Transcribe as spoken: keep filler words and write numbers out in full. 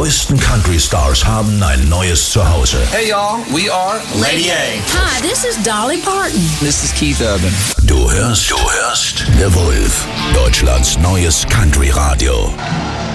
neuesten Country-Stars haben ein neues Zuhause. Hey y'all, we are Lady A. Hi, this is Dolly Parton. This is Keith Urban. Du hörst, du hörst The Wolf, Deutschlands neues Country-Radio.